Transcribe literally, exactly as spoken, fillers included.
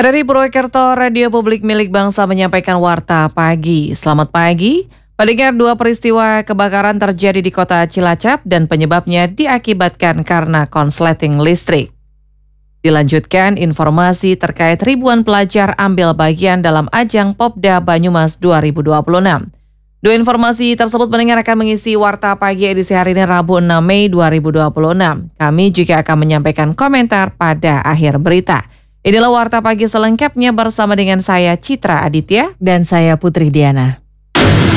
R R I Purwokerto, Radio Publik Milik Bangsa menyampaikan Warta Pagi. Selamat pagi. Pendengar, dua peristiwa kebakaran terjadi di kota Cilacap dan penyebabnya diakibatkan karena konsleting listrik. Dilanjutkan informasi terkait ribuan pelajar ambil bagian dalam ajang Popda Banyumas dua ribu dua puluh enam. Dua informasi tersebut pendengar akan mengisi Warta Pagi edisi hari ini Rabu enam Mei dua ribu dua puluh enam. Kami juga akan menyampaikan komentar pada akhir berita. Inilah Warta Pagi selengkapnya bersama dengan saya Citra Aditya dan saya Putri Diana.